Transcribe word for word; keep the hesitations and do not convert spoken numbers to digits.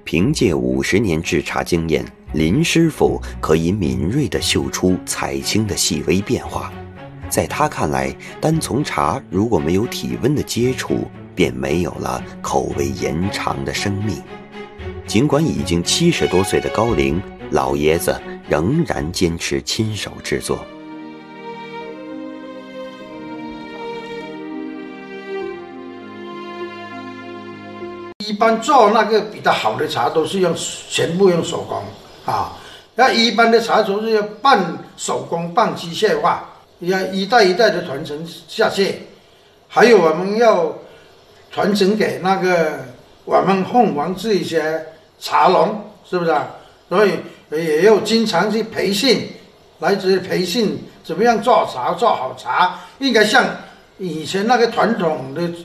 凭借五十年制茶经验，林师傅可以敏锐地嗅出彩青的细微变化。在他看来，单从茶如果没有体温的接触，便没有了口味延长的生命。尽管已经七十多岁的高龄，老爷子仍然坚持亲手制作。 一般做那个比较好的茶都是用全部用手工啊，那一般的茶都是要半手工半机械化，要一代一代的传承下去。还有我们要传承给那个我们凤凰这一些茶农，是不是啊？所以也要经常去培训，来自培训怎么样做茶做好茶，应该像以前那个传统的